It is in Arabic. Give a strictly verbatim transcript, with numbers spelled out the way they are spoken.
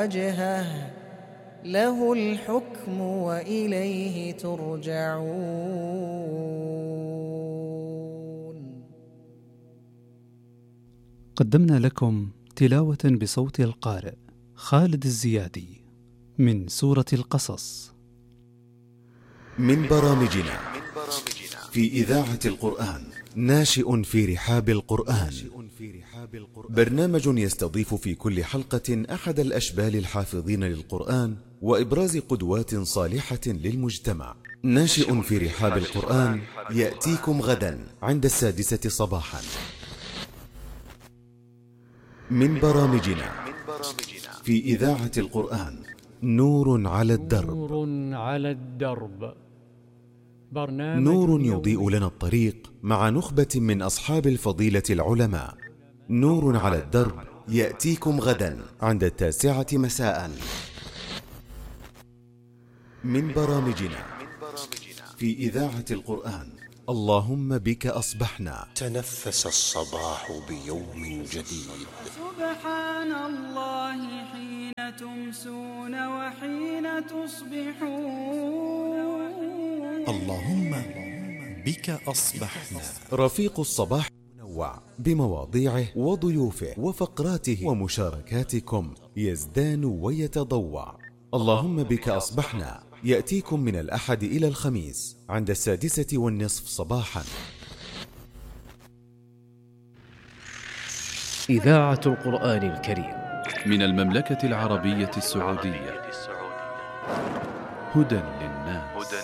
وجهه له الحكم وإليه ترجعون. قدمنا لكم تلاوة بصوت القارئ خالد الزيادي من سورة القصص. من برامجنا في إذاعة القرآن ناشئ في رحاب القرآن، برنامج يستضيف في كل حلقة أحد الأشبال الحافظين للقرآن وإبراز قدوات صالحة للمجتمع. ناشئ في رحاب القرآن يأتيكم غدا عند السادسة صباحا. من برامجنا في إذاعة القرآن نور على الدرب. نور على الدرب، برنامج نور يضيء لنا الطريق مع نخبة من أصحاب الفضيلة العلماء. نور على الدرب يأتيكم غدا عند التاسعة مساء. من برامجنا في إذاعة القرآن اللهم بك أصبحنا. تنفس الصباح بيوم جديد. سبحان الله حين تمسون وحين تصبحون. اللهم بك أصبحنا. رفيق الصباح منوع بمواضيعه وضيوفه وفقراته ومشاركاتكم يزدان ويتضوع. اللهم بك أصبحنا يأتيكم من الأحد إلى الخميس عند السادسة والنصف صباحا. إذاعة القرآن الكريم من المملكة العربية السعودية، هدى للناس.